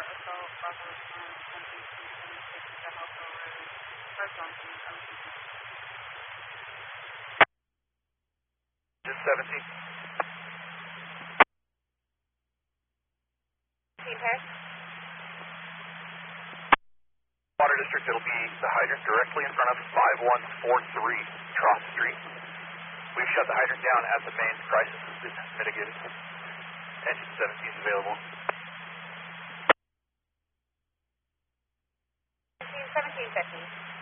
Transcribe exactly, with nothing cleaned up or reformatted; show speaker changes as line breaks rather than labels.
assault, Bravo ten, attempting to penetrate the Delco Road, Red Johnson, O C D.
Just seventeen.
Team Paris?
Water District, it'll be the hydrant directly in front of five one four three Cross Street. We've shut the hydrant down at the main. Crisis has been mitigated. Engine seventeen is available.
seventeen fifty.